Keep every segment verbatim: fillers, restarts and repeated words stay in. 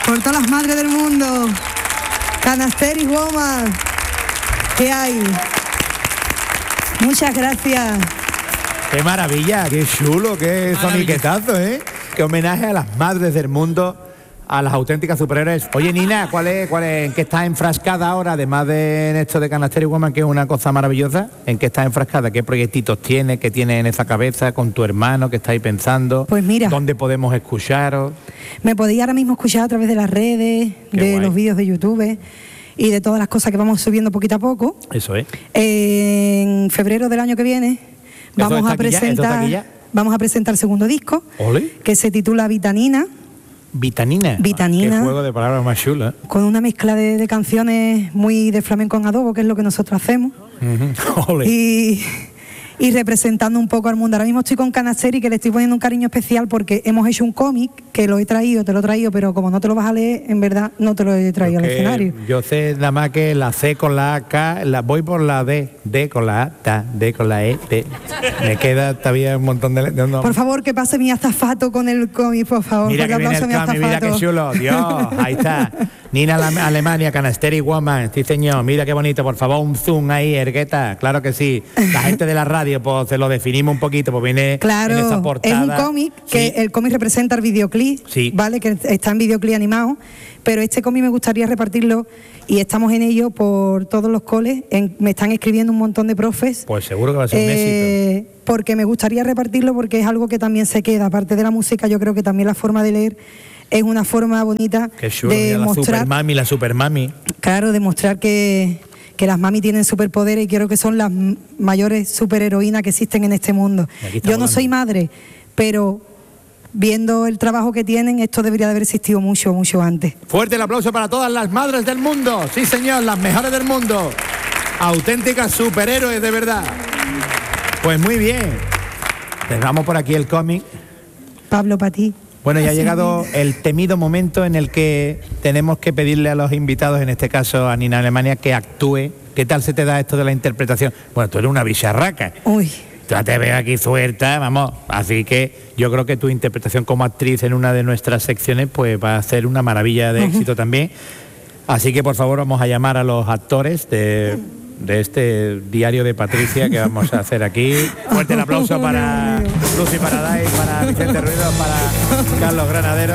por todas las madres del mundo. Canasteri Woman, ¿qué hay? Muchas gracias. Qué maravilla, qué chulo, qué soniquetazo, ¿eh? Qué homenaje a las madres del mundo, a las auténticas superhéroes. Oye, Nina, ¿cuál es, cuál es, ¿en qué estás enfrascada ahora? Además de en esto de Canasteri Woman, que es una cosa maravillosa, ¿en qué estás enfrascada? ¿Qué proyectitos tienes? ¿Qué tienes en esa cabeza con tu hermano? ¿Qué estáis pensando? Pues mira. ¿Dónde podemos escucharos? Me podéis ahora mismo escuchar a través de las redes, Qué de guay. los vídeos de YouTube y de todas las cosas que vamos subiendo poquito a poco. Eso es. En febrero del año que viene vamos está a aquí ya? ¿Esto está presentar aquí ya? vamos a presentar el segundo disco, Ole. que se titula Vitanina, Vitanina. Vitanina. Qué juego de palabras más chulo, ¿eh? con una mezcla de, de canciones muy de flamenco en adobo, que es lo que nosotros hacemos. Ujú. Ole. y, y representando un poco al mundo. Ahora mismo estoy con Canasteri, que le estoy poniendo un cariño especial porque hemos hecho un cómic que lo he traído, te lo he traído, pero como no te lo vas a leer, en verdad no te lo he traído al Porque escenario. yo sé nada más que la C con la A, K, la, voy por la D, D con la A, ta, D con la E, D. Me queda todavía un montón de... de no. Por favor, que pase mi azafato con el cómic, por favor. Mira Un que viene el aplauso a cambio, mira qué chulo, Dios, ahí está. Nina Ale- Alemania, Canasteri Woman, sí señor, mira qué bonito, por favor, un zoom ahí, Ergueta, claro que sí. La gente de la radio, pues se lo definimos un poquito, pues viene Claro, en esa es portada. un cómic, que Sí. el cómic representa el videoclip, Sí. ¿vale? Que está en videoclip animado, pero este cómic me gustaría repartirlo y estamos en ello por todos los coles. En- me están escribiendo un montón de profes. Pues seguro que va a ser un éxito. Eh, porque me gustaría repartirlo porque es algo que también se queda. Aparte de la música, yo creo que también la forma de leer es una forma bonita Qué chulo, de mira, la mostrar, supermami, la supermami. claro, demostrar que, que las mami tienen superpoderes y creo que son las m- mayores superheroínas que existen en este mundo. Y aquí está Yo no volando. soy madre, pero viendo el trabajo que tienen, esto debería de haber existido mucho, mucho antes. Fuerte el aplauso para todas las madres del mundo. Sí, señor, las mejores del mundo. Auténticas superhéroes, de verdad. Pues muy bien. Dejamos por aquí el cómic. Pablo, para ti. Bueno, ya ha Así llegado el temido momento en el que tenemos que pedirle a los invitados, en este caso a Nina Alemania, que actúe. ¿Qué tal se te da esto de la interpretación? Bueno, tú eres una bicharraca. Uy, Ya te veo aquí suelta, vamos. Así que yo creo que tu interpretación como actriz en una de nuestras secciones pues va a ser una maravilla de éxito también. Así que por favor vamos a llamar a los actores de, de este diario de Patricia que vamos a hacer aquí. Fuerte el aplauso para Lucy Paradise, para Vicente Ruido, para Carlos Granadero.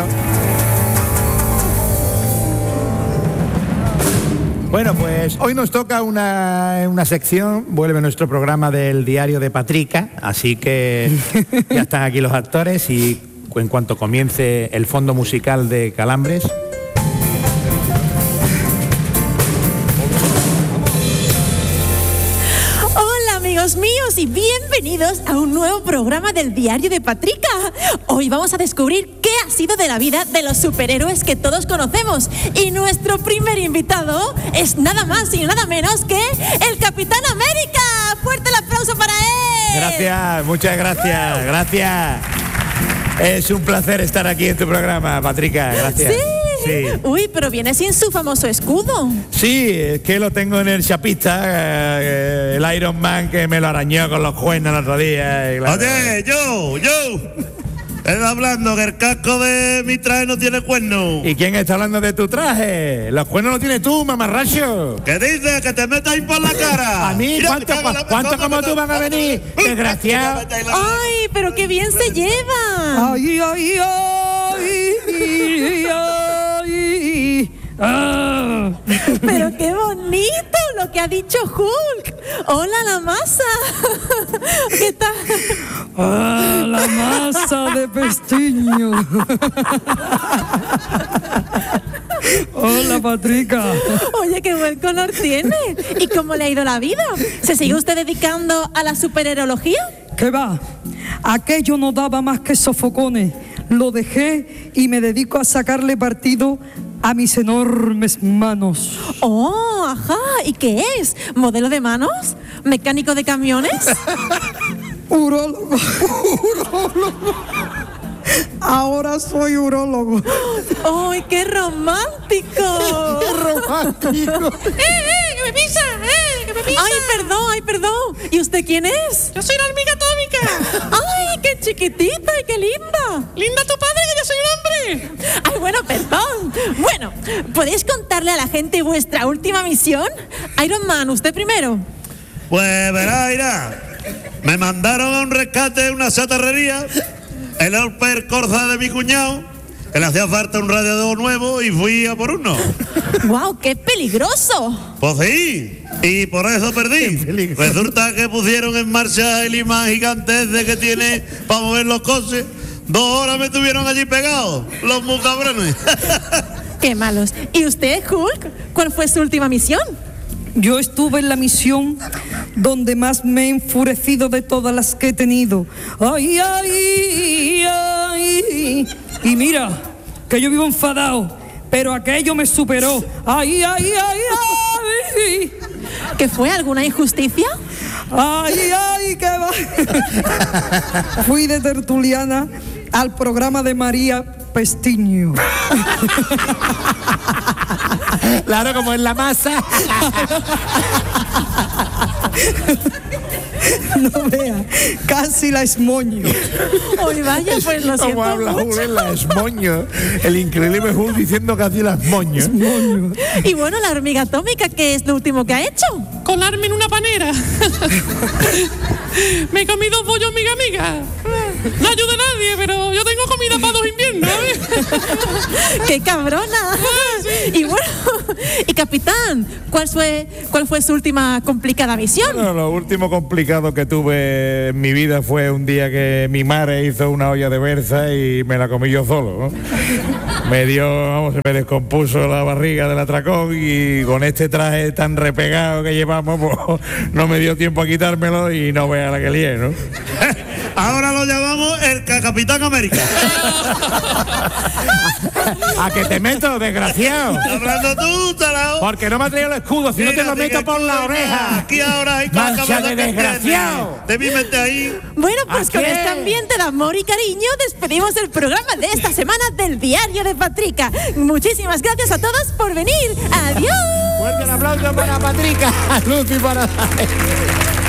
Bueno, pues hoy nos toca una, una sección, vuelve nuestro programa del diario de Patrica, así que ya están aquí los actores y en cuanto comience el fondo musical de Calambres. Hola amigos míos y bienvenidos a un nuevo programa del diario de Patrica. Hoy vamos a descubrir qué ha sido de la vida de los superhéroes que todos conocemos. Y nuestro primer invitado es nada más y nada menos que el Capitán América. ¡Fuerte el aplauso para él! Gracias, muchas gracias, gracias. Es un placer estar aquí en tu programa, Patrica, gracias. Sí. Sí. Uy, pero viene sin su famoso escudo. Sí, es que lo tengo en el chapista, eh, el Iron Man que me lo arañó con los cuernos el otro día. y claro. Oye, yo, yo. Él hablando que el casco de mi traje no tiene cuernos. ¿Y quién está hablando de tu traje? Los cuernos los tienes tú, mamarracho. ¿Qué dices? Que te metas ahí por la cara. A mí, Mira, ¿cuánto, me cago en la- cuánto como tú van a venir? Desgraciado. Ay, pero qué bien se lleva. ay, ay, ay, ay, ay. Ah. Pero qué bonito lo que ha dicho Hulk. Hola, la masa. ¿Qué tal? Ah, la masa de pestiño. Hola, Patrica. Oye, qué buen color tiene. ¿Y cómo le ha ido la vida? ¿Se sigue usted dedicando a la superherología? ¿Qué va? Aquello no daba más que sofocones. Lo dejé y me dedico a sacarle partido a mis enormes manos. Oh, ajá. ¿Y qué es? ¿Modelo de manos? ¿Mecánico de camiones? Urólogo. Urólogo. Ahora soy urólogo. ¡Ay, qué romántico! ¡Qué romántico! ¡Eh, eh, que me pisa! ¡Eh, que me pisa! ¡Ay, perdón, ay, perdón! ¿Y usted quién es? Yo soy la hormiga atómica. ¡Ay, qué chiquitita y qué linda! ¡Linda tu padre, que yo soy un hombre! ¡Ay, bueno, perdón! Bueno, ¿Podéis contarle a la gente vuestra última misión? Iron Man, usted primero. Pues verá, irá. Me mandaron a un rescate de una chatarrería, el Opel Corsa de mi cuñado, que le hacía falta un radiador nuevo y fui a por uno. ¡Guau, qué peligroso! Pues sí, y por eso perdí. Resulta que pusieron en marcha el imán gigante ese que tiene para mover los coches. Dos horas me tuvieron allí pegados, los muy cabrones. ¡Qué malos! ¿Y usted, Hulk? ¿Cuál fue su última misión? Yo estuve en la misión donde más me he enfurecido de todas las que he tenido. ¡Ay, ay, ay! Y mira, que yo vivo enfadado, pero aquello me superó. ¡Ay, ay, ay, ay! ¿Que fue alguna injusticia? ¡Ay, ay, qué va! Fui de tertuliana al programa de María Pestiño. Claro, como en la masa. No vea, casi la esmoño. Hoy vaya, pues lo siento Como habla mucho. Hulk en la esmoño. El increíble Hulk diciendo casi la esmoño. Y bueno, la hormiga atómica, ¿qué es lo último que ha hecho? Colarme en una panera. Me he comido dos pollos amiga amiga. No ayuda a nadie, pero yo tengo comida para dos inviernos, ¿eh? ¡Qué cabrona! Y bueno, y capitán, ¿cuál fue, cuál fue su última complicada misión? Bueno, lo último complicado que tuve en mi vida fue un día que mi madre hizo una olla de berza y me la comí yo solo, ¿no? Me dio, vamos, se me descompuso la barriga del atracón y con este traje tan repegado que llevamos, pues no me dio tiempo a quitármelo y no vea la que lié, ¿no? Ahora lo llamamos el Capitán América. ¿A que te meto, desgraciado? Hablando tú, talao. Porque no me ha traído el escudo, si no te lo meto por la oreja. Aquí ahora hay ¡Mancha de desgraciado! Te vi meter ahí. Bueno, pues ¿A con qué? este ambiente de amor y cariño despedimos el programa de esta semana del Diario de Patrica. Muchísimas gracias a todos por venir. ¡Adiós! Fuerte el aplauso para Patrica, Luz y para...